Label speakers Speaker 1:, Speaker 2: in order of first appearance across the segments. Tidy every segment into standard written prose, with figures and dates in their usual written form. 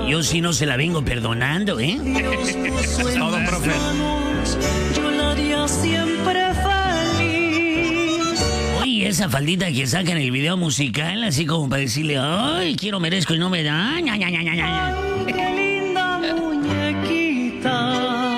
Speaker 1: Yo sí no se la vengo perdonando, ¿eh?
Speaker 2: Es todo, profe.
Speaker 3: Yo la haría siempre feliz.
Speaker 1: Oye, esa faldita que saca en el video musical, así como para decirle, ay, quiero, merezco y no me da. Ña, ña, ña, ña, ña.
Speaker 3: Qué linda muñequita.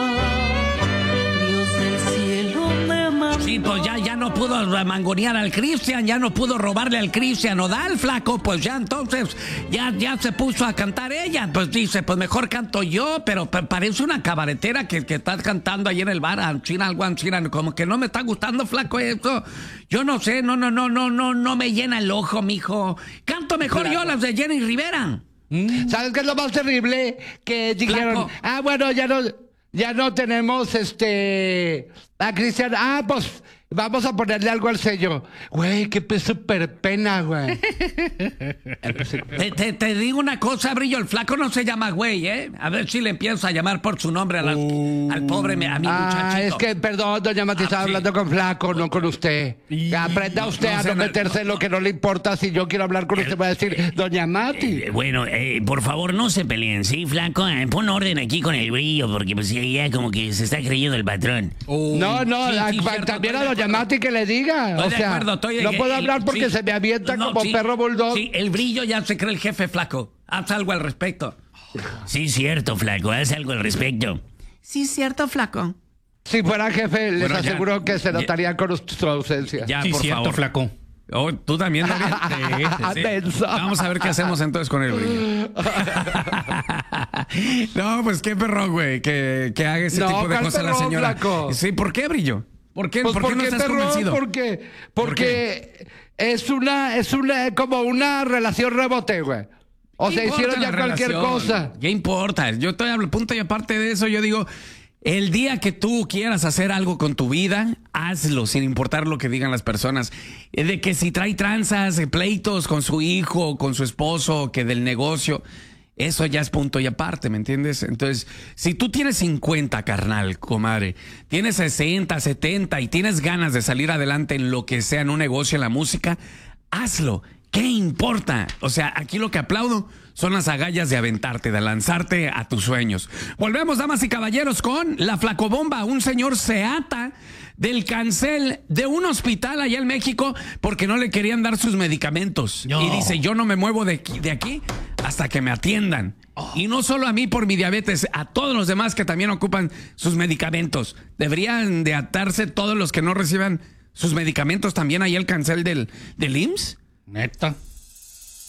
Speaker 3: Dios del cielo me mandó.
Speaker 2: Sí, pues ya no pudo mangonear al Cristian, ya no pudo robarle al Cristian Nodal, flaco, pues ya entonces ya se puso a cantar ella, pues dice, pues mejor canto yo, pero parece una cabaretera que está cantando ahí en el bar, algo ancina, como que no me está gustando, flaco, eso. Yo no sé, no me llena el ojo, mijo. Canto mejor yo las de Jenny Rivera.
Speaker 4: ¿Sabes qué es lo más terrible? Que dijeron,
Speaker 2: Flaco.
Speaker 4: bueno, ya no tenemos a Cristian. Pues vamos a ponerle algo al sello. Güey, qué súper pena, güey.
Speaker 2: Te digo una cosa, Brillo, el flaco no se llama güey, ¿eh? A ver si le empiezo a llamar por su nombre al pobre, a mi muchachito.
Speaker 4: Es que, perdón, doña Mati, estaba hablando con flaco, no con usted. Aprenda usted a no meterse en lo que no le importa. Si yo quiero hablar con usted, voy a decir, doña Mati.
Speaker 1: Bueno, por favor, no se peleen, ¿sí, flaco? Pon orden aquí con el Brillo, porque pues ya como que se está creyendo el patrón.
Speaker 4: No,
Speaker 2: sí, cierto,
Speaker 4: también
Speaker 2: estoy
Speaker 4: a
Speaker 2: de
Speaker 4: doña
Speaker 2: acuerdo.
Speaker 4: Mati que le diga.
Speaker 2: Estoy
Speaker 4: O
Speaker 2: de
Speaker 4: sea,
Speaker 2: acuerdo,
Speaker 4: no puedo hablar porque
Speaker 2: sí.
Speaker 4: se me avienta
Speaker 2: No,
Speaker 4: como
Speaker 2: sí,
Speaker 4: perro bulldog.
Speaker 2: Sí, el Brillo ya se cree el jefe, flaco. Haz algo al respecto.
Speaker 1: Sí, cierto, flaco, haz algo al respecto.
Speaker 2: Sí, cierto, flaco.
Speaker 4: Si fuera jefe, les
Speaker 2: Bueno, ya.
Speaker 4: aseguro que se notaría con su ausencia.
Speaker 2: Ya,
Speaker 5: Sí,
Speaker 2: por
Speaker 5: cierto,
Speaker 2: favor.
Speaker 5: flaco.
Speaker 2: Oh, ¿tú también, David? Sí.
Speaker 4: Denso.
Speaker 2: Vamos a ver qué hacemos entonces con el Brillo. No, pues qué perro, güey, que haga ese
Speaker 4: No,
Speaker 2: tipo de
Speaker 4: ¿cuál
Speaker 2: cosas la
Speaker 4: perro,
Speaker 2: señora.
Speaker 4: flaco?
Speaker 2: Sí, ¿por qué, Brillo? ¿Por qué,
Speaker 4: Pues
Speaker 2: ¿por qué no estás
Speaker 4: terror,
Speaker 2: convencido?
Speaker 4: porque es una como una relación rebote, güey. O sea,
Speaker 2: ¿Qué importa
Speaker 4: hicieron ya
Speaker 2: la
Speaker 4: cualquier
Speaker 2: relación?
Speaker 4: cosa.
Speaker 2: ¿Qué importa? Yo estoy al punto y aparte de eso, yo digo, el día que tú quieras hacer algo con tu vida, hazlo sin importar lo que digan las personas. De que si trae tranzas, pleitos con su hijo, con su esposo, que del negocio, eso ya es punto y aparte, ¿me entiendes? Entonces, si tú tienes 50, carnal, comadre, tienes 60, 70 y tienes ganas de salir adelante en lo que sea, en un negocio, en la música, hazlo. ¿Qué importa? O sea, aquí lo que aplaudo son las agallas de aventarte, de lanzarte a tus sueños. Volvemos, damas y caballeros, con la flacobomba. Un señor se ata del cancel de un hospital allá en México porque no le querían dar sus medicamentos.
Speaker 1: No.
Speaker 2: Y dice, yo no me muevo de aquí hasta que me atiendan. Y no solo a mí por mi diabetes, a todos los demás que también ocupan sus medicamentos. Deberían de atarse todos los que no reciban sus medicamentos también ahí el cancel del IMSS.
Speaker 5: Neta.